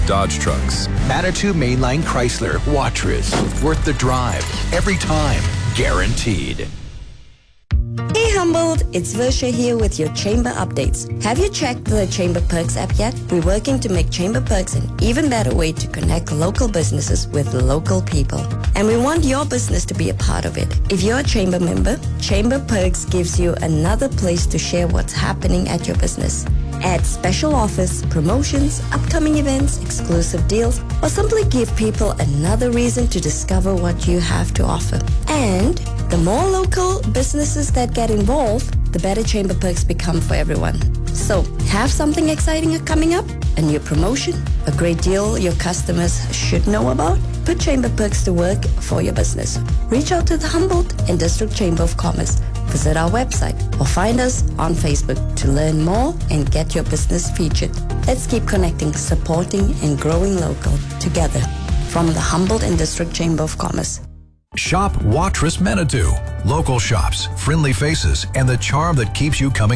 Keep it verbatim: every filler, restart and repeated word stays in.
Dodge trucks. Manitou Mainline Chrysler, Watrous. Worth the drive. Every time. Guaranteed. Hey Humboldt, it's Versha here with your Chamber updates. Have you checked the Chamber Perks app yet? We're working to make Chamber Perks an even better way to connect local businesses with local people. And we want your business to be a part of it. If you're a Chamber member, Chamber Perks gives you another place to share what's happening at your business. Add special offers, promotions, upcoming events, exclusive deals, or simply give people another reason to discover what you have to offer. And the more local businesses that get involved, the better Chamber Perks become for everyone. So, have something exciting coming up? A new promotion? A great deal your customers should know about? Put Chamber Perks to work for your business. Reach out to the Humboldt and District Chamber of Commerce. Visit our website or find us on Facebook to learn more and get your business featured. Let's keep connecting, supporting, and growing local together. From the Humboldt and District Chamber of Commerce. Shop Watrous Manitou. Local shops, friendly faces, and the charm that keeps you coming